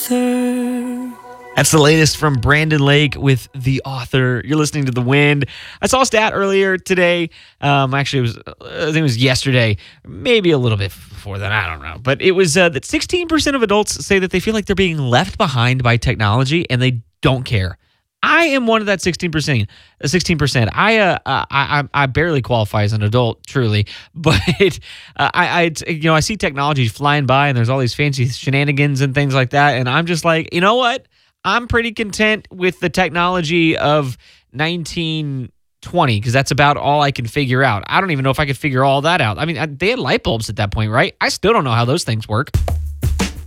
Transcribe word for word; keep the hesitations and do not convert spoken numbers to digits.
author. That's the latest from Brandon Lake with The Author. You're listening to The Wind. I saw a stat earlier today. Um, actually, it was I think it was yesterday, maybe a little bit before that. I don't know. But it was uh, that sixteen percent of adults say that they feel like they're being left behind by technology and they don't care. I am one of that sixteen percent. sixteen percent. I uh, I I I barely qualify as an adult, truly, but uh, I I you know I see technology flying by and there's all these fancy shenanigans and things like that, and I'm just like, you know what? I'm pretty content with the technology of nineteen twenty because that's about all I can figure out. I don't even know if I could figure all that out. I mean, they had light bulbs at that point, right? I still don't know how those things work.